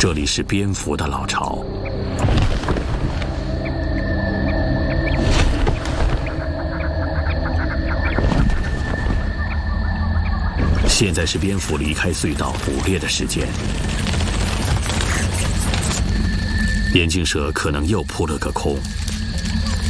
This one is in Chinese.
这里是蝙蝠的老巢。现在是蝙蝠离开隧道捕猎的时间。眼镜蛇可能又扑了个空。